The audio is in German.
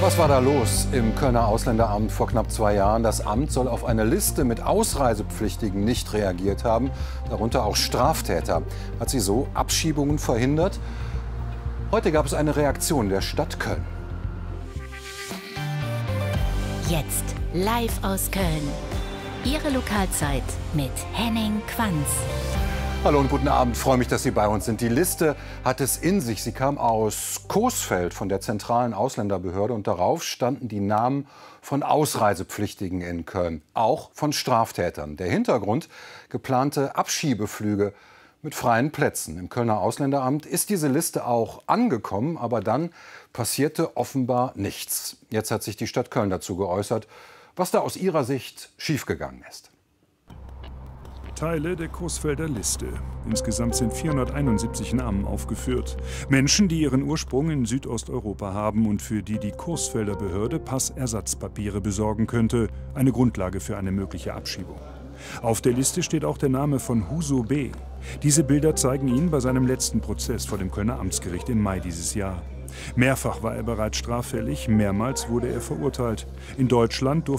Was war da los im Kölner Ausländeramt vor knapp 2 Jahren? Das Amt soll auf eine Liste mit Ausreisepflichtigen nicht reagiert haben, darunter auch Straftäter. Hat sie so Abschiebungen verhindert? Heute gab es eine Reaktion der Stadt Köln. Jetzt live aus Köln. Ihre Lokalzeit mit Henning Quanz. Hallo und guten Abend, freue mich, dass Sie bei uns sind. Die Liste hat es in sich. Sie kam aus Coesfeld von der zentralen Ausländerbehörde und darauf standen die Namen von Ausreisepflichtigen in Köln, auch von Straftätern. Der Hintergrund: geplante Abschiebeflüge mit freien Plätzen. Im Kölner Ausländeramt ist diese Liste auch angekommen, aber dann passierte offenbar nichts. Jetzt hat sich die Stadt Köln dazu geäußert, was da aus ihrer Sicht schiefgegangen ist. Teile der Coesfelder Liste. Insgesamt sind 471 Namen aufgeführt. Menschen, die ihren Ursprung in Südosteuropa haben und für die die Coesfelder Behörde Passersatzpapiere besorgen könnte. Eine Grundlage für eine mögliche Abschiebung. Auf der Liste steht auch der Name von Huso B. Diese Bilder zeigen ihn bei seinem letzten Prozess vor dem Kölner Amtsgericht im Mai dieses Jahr. Mehrfach war er bereits straffällig, mehrmals wurde er verurteilt. In Deutschland durfte